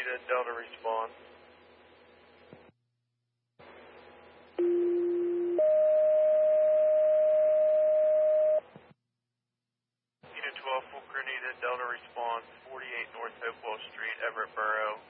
Grenada, Delta response. Unit 12, Full Grenada, Delta response, 48 North Hopewell Street, Everett Borough.